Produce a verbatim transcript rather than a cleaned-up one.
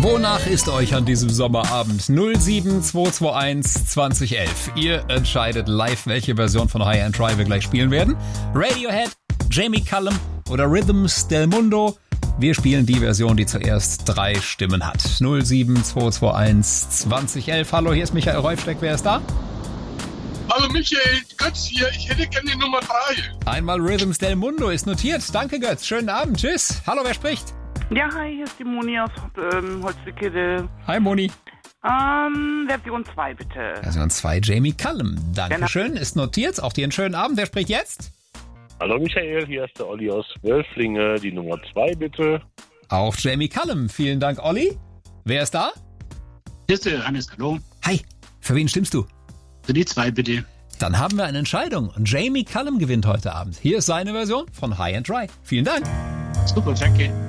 Wonach ist euch an diesem Sommerabend? null sieben zwei zwei eins zwanzig elf. Ihr entscheidet live, welche Version von High and Dry wir gleich spielen werden. Radiohead, Jamie Cullum oder Rhythms del Mundo. Wir spielen die Version, die zuerst drei Stimmen hat. null sieben zwei zwei eins zwanzig elf. Hallo, hier ist Michael Reufsteck. Wer ist da? Hallo Michael, Götz hier. Ich hätte gerne die Nummer drei. Einmal Rhythms del Mundo ist notiert. Danke, Götz. Schönen Abend. Tschüss. Hallo, wer spricht? Ja, hi, hier ist die Moni aus ähm, Holzwickede. Hi, Moni. Ähm, Version zwei, bitte. Version zwei, Jamie Cullum. Dankeschön, ist notiert. Auch dir einen schönen Abend. Wer spricht jetzt? Hallo Michael, hier ist der Olli aus Wölflinge. Die Nummer zwei, bitte. Auch Jamie Cullum. Vielen Dank, Olli. Wer ist da? Hier ist der Hannes, hallo. Hi, für wen stimmst du? Für die zwei, bitte. Dann haben wir eine Entscheidung. Und Jamie Cullum gewinnt heute Abend. Hier ist seine Version von High and Dry. Vielen Dank. Super, danke.